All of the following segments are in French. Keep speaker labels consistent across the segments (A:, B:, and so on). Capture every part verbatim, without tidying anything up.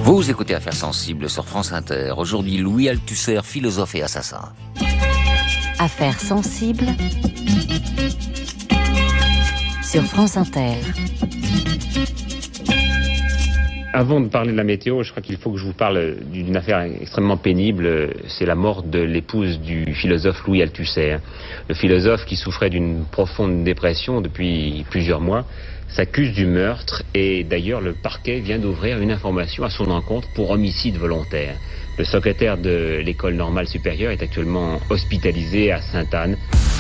A: Vous écoutez Affaires sensibles sur France Inter. Aujourd'hui, Louis Althusser, philosophe et assassin.
B: Affaires sensibles sur France Inter.
C: Avant de parler de la météo, je crois qu'il faut que je vous parle d'une affaire extrêmement pénible. C'est la mort de l'épouse du philosophe Louis Althusser. Le philosophe, qui souffrait d'une profonde dépression depuis plusieurs mois, s'accuse du meurtre et d'ailleurs le parquet vient d'ouvrir une information à son encontre pour homicide volontaire. Le secrétaire de l'école normale supérieure est actuellement hospitalisé à Sainte-Anne.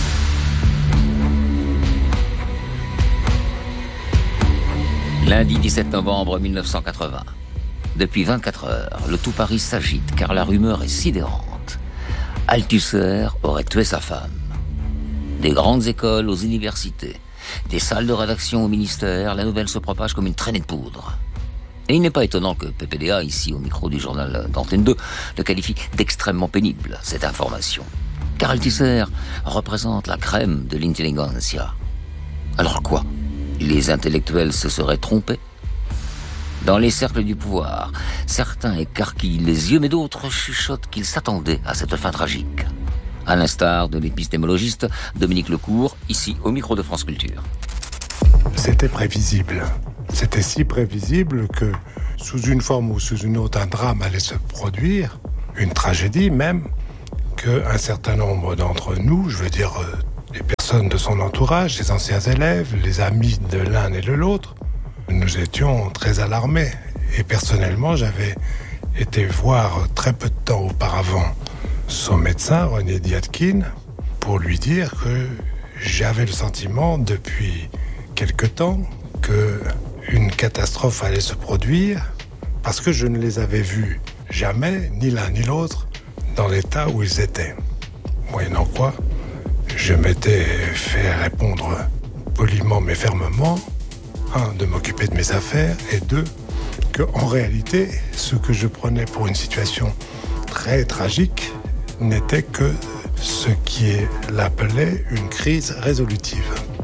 A: Lundi dix-sept novembre mille neuf cent quatre-vingts. Depuis vingt-quatre heures, le tout Paris s'agite car la rumeur est sidérante. Althusser aurait tué sa femme. Des grandes écoles aux universités, des salles de rédaction au ministère, la nouvelle se propage comme une traînée de poudre. Et il n'est pas étonnant que P P D A, ici au micro du journal d'Antenne deux, le qualifie d'extrêmement pénible, cette information. Car Althusser représente la crème de l'intelligentsia. Alors quoi ? Les intellectuels se seraient trompés ? Dans les cercles du pouvoir, certains écarquillent les yeux, mais d'autres chuchotent qu'ils s'attendaient à cette fin tragique. À l'instar de l'épistémologiste Dominique Lecourt, ici au micro de France Culture.
D: C'était prévisible. C'était si prévisible que, sous une forme ou sous une autre, un drame allait se produire, une tragédie même, qu'un certain nombre d'entre nous, je veux dire euh, les personnes de son entourage, les anciens élèves, les amis de l'un et de l'autre, nous étions très alarmés. Et personnellement, j'avais été voir très peu de temps auparavant son médecin, René Diadkine, pour lui dire que j'avais le sentiment depuis quelque temps qu'une catastrophe allait se produire parce que je ne les avais vus jamais, ni l'un ni l'autre, dans l'état où ils étaient. Moyennant quoi, je m'étais fait répondre poliment mais fermement, un, de m'occuper de mes affaires, et deux, qu'en réalité, ce que je prenais pour une situation très tragique n'était que ce qui est l'appelait une crise résolutive.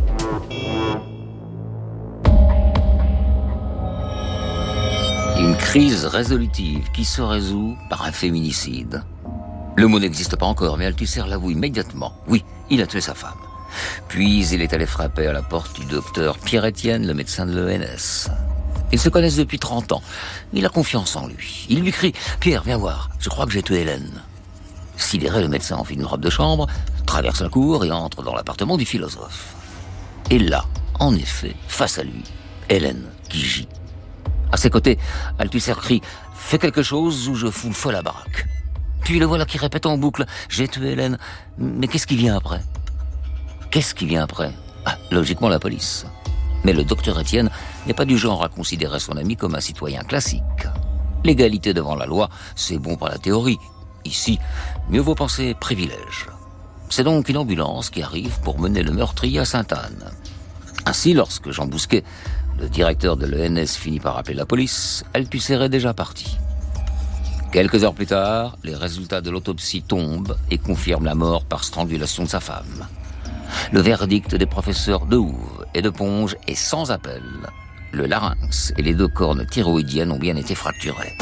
A: Une crise résolutive qui se résout par un féminicide. Le mot n'existe pas encore, mais Althusser l'avoue immédiatement. Oui, il a tué sa femme. Puis il est allé frapper à la porte du docteur Pierre Etienne, le médecin de l'E N S. Ils se connaissent depuis trente ans. Il a confiance en lui. Il lui crie « Pierre, viens voir, je crois que j'ai tué Hélène ». Sidéré, le médecin enfile une robe de chambre, traverse la cour et entre dans l'appartement du philosophe. Et là, en effet, face à lui, Hélène qui gît. À ses côtés, Althusser crie « Fais quelque chose ou je fous le feu à la baraque ». Puis le voilà qui répète en boucle « J'ai tué Hélène ». Mais qu'est-ce qui vient après ? Qu'est-ce qui vient après ? Ah, logiquement la police. Mais le docteur Etienne n'est pas du genre à considérer son ami comme un citoyen classique. L'égalité devant la loi, c'est bon par la théorie. Ici, mieux vaut penser privilège. C'est donc une ambulance qui arrive pour mener le meurtrier à Sainte-Anne. Ainsi, lorsque Jean Bousquet, le directeur de l'E N S, finit par appeler la police, Althusser est déjà parti. Quelques heures plus tard, les résultats de l'autopsie tombent et confirment la mort par strangulation de sa femme. Le verdict des professeurs Dehouve et de Ponge est sans appel. Le larynx et les deux cornes thyroïdiennes ont bien été fracturées.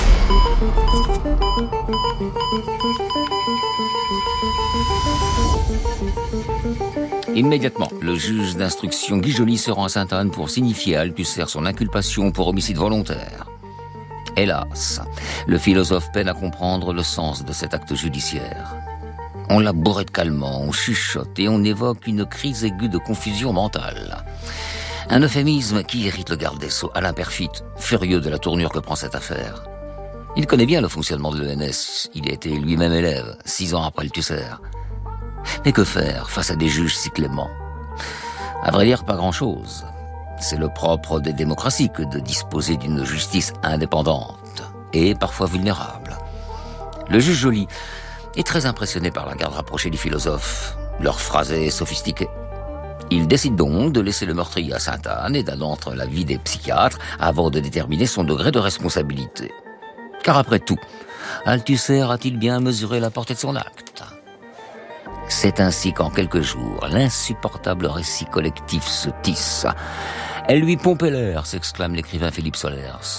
A: Immédiatement, le juge d'instruction Guy Joly se rend à Sainte-Anne pour signifier à Althusser son inculpation pour homicide volontaire. Hélas, le philosophe peine à comprendre le sens de cet acte judiciaire. On l'a bourré de calmants, on chuchote et on évoque une crise aiguë de confusion mentale. Un euphémisme qui irrite le garde des Sceaux, Alain Perfit, furieux de la tournure que prend cette affaire. Il connaît bien le fonctionnement de l'E N S, il a été lui-même élève, six ans après Althusser. Mais que faire face à des juges si cléments ? À vrai dire, pas grand-chose. C'est le propre des démocraties que de disposer d'une justice indépendante et parfois vulnérable. Le juge Joly est très impressionné par la garde rapprochée du philosophe, leur phrasé sophistiqué. Il décide donc de laisser le meurtrier à Sainte-Anne et d'attendre l'avis des psychiatres avant de déterminer son degré de responsabilité. Car après tout, Althusser a-t-il bien mesuré la portée de son acte ? C'est ainsi qu'en quelques jours, l'insupportable récit collectif se tisse. « Elle lui pompait l'air », s'exclame l'écrivain Philippe Solers.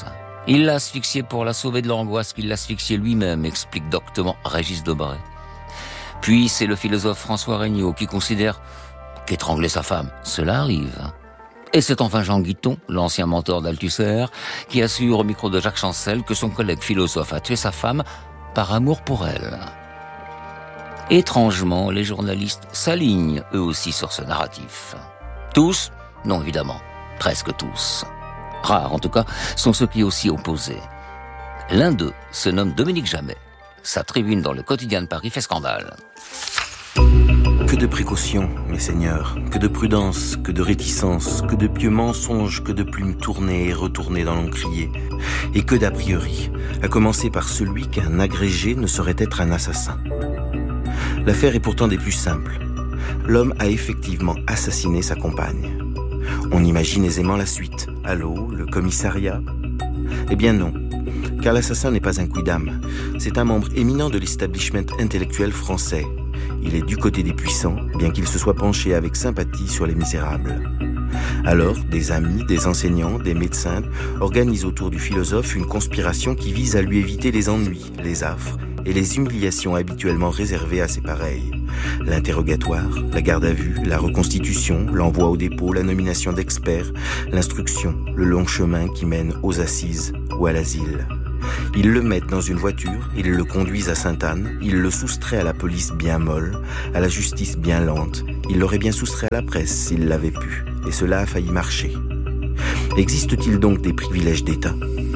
A: Il l'a asphyxiée pour la sauver de l'angoisse qu'il l'asphyxiait lui-même, explique doctement Régis Debray. Puis c'est le philosophe François Regnault qui considère qu'étrangler sa femme, cela arrive. Et c'est enfin Jean Guiton, l'ancien mentor d'Althusser, qui assure au micro de Jacques Chancel que son collègue philosophe a tué sa femme par amour pour elle. Étrangement, les journalistes s'alignent eux aussi sur ce narratif. Tous? Non, évidemment. Presque tous. Rares, en tout cas, sont ceux qui aussi opposés. L'un d'eux se nomme Dominique Jamais. Sa tribune dans le quotidien de Paris fait scandale.
E: Que de précautions, mes seigneurs, que de prudence, que de réticence, que de pieux mensonges, que de plumes tournées et retournées dans l'encrier, et que d'a priori, à commencer par celui qu'un agrégé ne saurait être un assassin. L'affaire est pourtant des plus simples. L'homme a effectivement assassiné sa compagne. On imagine aisément la suite. Allô, le commissariat? Eh bien non, car l'assassin n'est pas un quidam. C'est un membre éminent de l'establishment intellectuel français. Il est du côté des puissants, bien qu'il se soit penché avec sympathie sur les misérables. Alors, des amis, des enseignants, des médecins organisent autour du philosophe une conspiration qui vise à lui éviter les ennuis, les affres et les humiliations habituellement réservées à ses pareils. L'interrogatoire, la garde à vue, la reconstitution, l'envoi au dépôt, la nomination d'experts, l'instruction, le long chemin qui mène aux assises ou à l'asile. Ils le mettent dans une voiture, ils le conduisent à Sainte-Anne, ils le soustraient à la police bien molle, à la justice bien lente, ils l'auraient bien soustrait à la presse s'ils l'avaient pu, et cela a failli marcher. Existe-t-il donc des privilèges d'État ?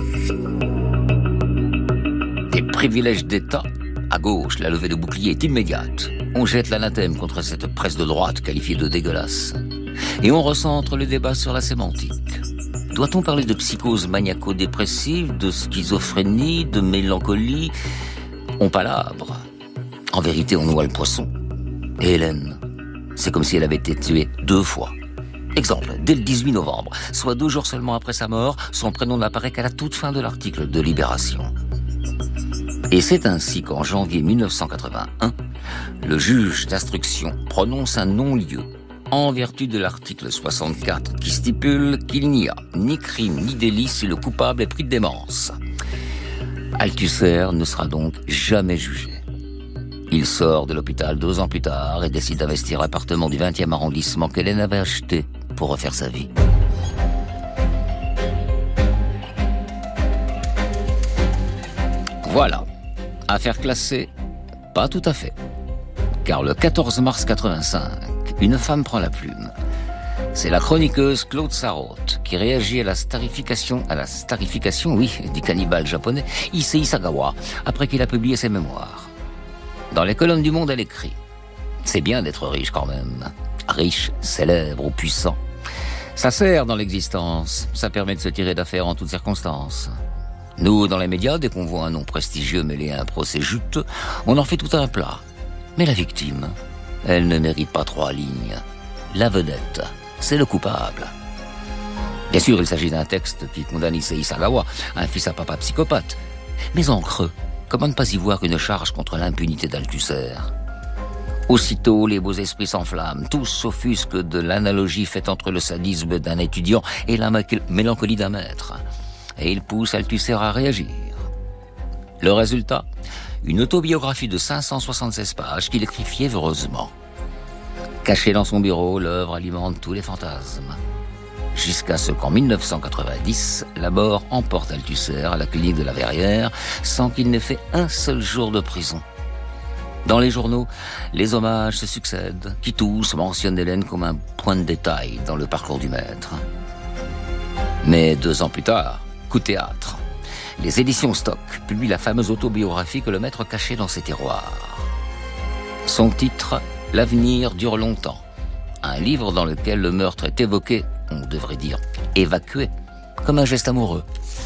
A: Des privilèges d'État ? À gauche, la levée de bouclier est immédiate. On jette l'anathème contre cette presse de droite qualifiée de dégueulasse. Et on recentre le débat sur la sémantique. Doit-on parler de psychose maniaco-dépressive, de schizophrénie, de mélancolie ? On palabre. En vérité, on noie le poisson. Et Hélène, c'est comme si elle avait été tuée deux fois. Exemple, dès le dix-huit novembre, soit deux jours seulement après sa mort, son prénom n'apparaît qu'à la toute fin de l'article de Libération. Et c'est ainsi qu'en janvier mille neuf cent quatre-vingt-un, le juge d'instruction prononce un non-lieu en vertu de l'article soixante-quatre qui stipule qu'il n'y a ni crime ni délit si le coupable est pris de démence. Althusser ne sera donc jamais jugé. Il sort de l'hôpital deux ans plus tard et décide d'investir l'appartement du vingtième arrondissement qu'Hélène avait acheté pour refaire sa vie. Voilà. Affaire classée, pas tout à fait. Car le quatorze mars quatre-vingt-cinq, une femme prend la plume. C'est la chroniqueuse Claude Sarraute qui réagit à la starification, à la starification, oui, du cannibale japonais Issei Sagawa, après qu'il a publié ses mémoires. Dans les colonnes du Monde, elle écrit « C'est bien d'être riche quand même. Riche, célèbre ou puissant. Ça sert dans l'existence, ça permet de se tirer d'affaire en toutes circonstances. Nous, dans les médias, dès qu'on voit un nom prestigieux mêlé à un procès juteux, on en fait tout un plat. Mais la victime, elle ne mérite pas trois lignes. La vedette, c'est le coupable. » Bien sûr, il s'agit d'un texte qui condamne Issei Sagawa, un fils à papa psychopathe. Mais en creux, comment ne pas y voir une charge contre l'impunité d'Althusser ? Aussitôt, les beaux esprits s'enflamment, tous s'offusquent de l'analogie faite entre le sadisme d'un étudiant et la mélancolie d'un maître. Et ils poussent Althusser à réagir. Le résultat ? Une autobiographie de cinq cent soixante-seize pages qu'il écrit fiévreusement. Cachée dans son bureau, l'œuvre alimente tous les fantasmes. Jusqu'à ce qu'en mille neuf cent quatre-vingt-dix, la mort emporte Althusser à la clinique de la Verrière sans qu'il n'ait fait un seul jour de prison. Dans les journaux, les hommages se succèdent, qui tous mentionnent Hélène comme un point de détail dans le parcours du maître. Mais deux ans plus tard, coup de théâtre, les éditions Stock publient la fameuse autobiographie que le maître cachait dans ses tiroirs. Son titre, « L'avenir dure longtemps », un livre dans lequel le meurtre est évoqué, on devrait dire évacué, comme un geste amoureux.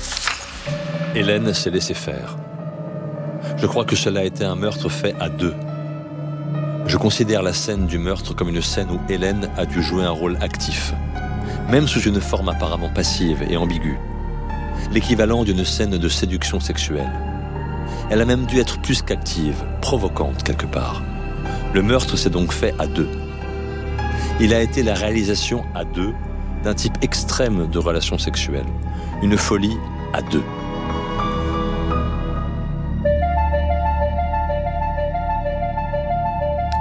F: Hélène s'est laissée faire. Je crois que cela a été un meurtre fait à deux. Je considère la scène du meurtre comme une scène où Hélène a dû jouer un rôle actif, même sous une forme apparemment passive et ambiguë. L'équivalent d'une scène de séduction sexuelle. Elle a même dû être plus qu'active, provocante quelque part. Le meurtre s'est donc fait à deux. Il a été la réalisation à deux d'un type extrême de relation sexuelle. Une folie à deux.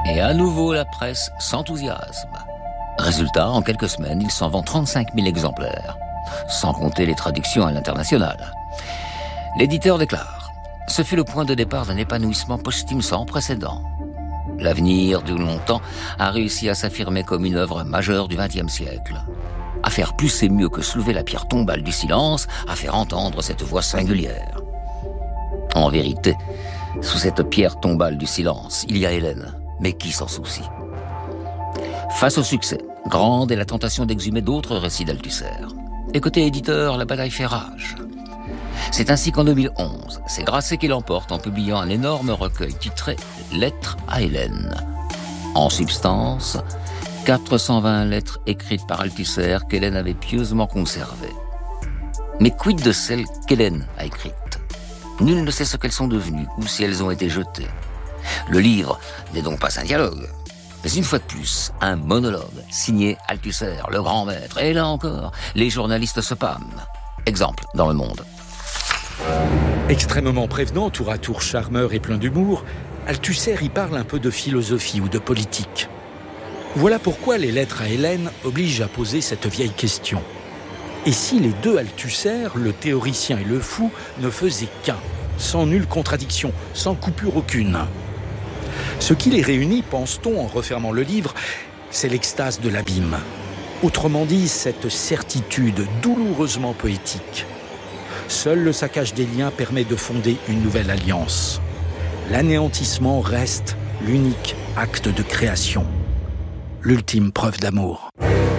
A: Et à nouveau, la presse s'enthousiasme. Résultat, en quelques semaines, il s'en vend trente-cinq mille exemplaires, sans compter les traductions à l'international. L'éditeur déclare « Ce fut le point de départ d'un épanouissement posthume sans précédent. L'avenir, du longtemps, a réussi à s'affirmer comme une œuvre majeure du vingtième siècle. À faire plus et mieux que soulever la pierre tombale du silence, à faire entendre cette voix singulière. En vérité, sous cette pierre tombale du silence, il y a Hélène, mais qui s'en soucie ? Face au succès, grande est la tentation d'exhumer d'autres récits d'Althusser. Et côté éditeur, la bataille fait rage. C'est ainsi qu'en deux mille onze, c'est Grasset qui l'emporte en publiant un énorme recueil titré « Lettres à Hélène ». En substance, quatre cent vingt lettres écrites par Althusser qu'Hélène avait pieusement conservées. Mais quid de celles qu'Hélène a écrites ? Nul ne sait ce qu'elles sont devenues ou si elles ont été jetées. Le livre n'est donc pas un dialogue, mais une fois de plus, un monologue signé Althusser, le grand maître. Et là encore, les journalistes se pâment. Exemple dans Le Monde.
G: Extrêmement prévenant, tour à tour charmeur et plein d'humour, Althusser y parle un peu de philosophie ou de politique. Voilà pourquoi les lettres à Hélène obligent à poser cette vieille question. Et si les deux Althusser, le théoricien et le fou, ne faisaient qu'un, sans nulle contradiction, sans coupure aucune ? Ce qui les réunit, pense-t-on en refermant le livre, c'est l'extase de l'abîme. Autrement dit, cette certitude douloureusement poétique. Seul le saccage des liens permet de fonder une nouvelle alliance. L'anéantissement reste l'unique acte de création. L'ultime preuve d'amour.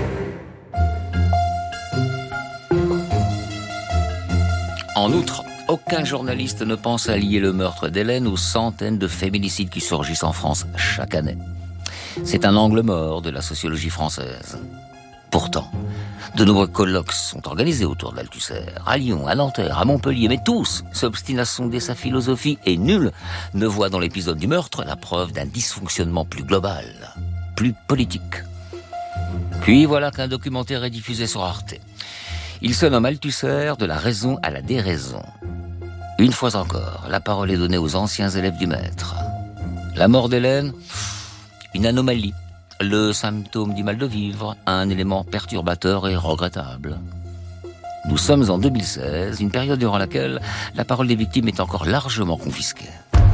A: En outre, aucun journaliste ne pense à lier le meurtre d'Hélène aux centaines de féminicides qui surgissent en France chaque année. C'est un angle mort de la sociologie française. Pourtant, de nombreux colloques sont organisés autour d'Althusser, à Lyon, à Nanterre, à Montpellier, mais tous s'obstinent à sonder sa philosophie et nul ne voit dans l'épisode du meurtre la preuve d'un dysfonctionnement plus global, plus politique. Puis voilà qu'un documentaire est diffusé sur Arte. Il se nomme Althusser de la raison à la déraison. Une fois encore, la parole est donnée aux anciens élèves du maître. La mort d'Hélène, une anomalie. Le symptôme du mal de vivre, un élément perturbateur et regrettable. Nous sommes en deux mille seize, une période durant laquelle la parole des victimes est encore largement confisquée.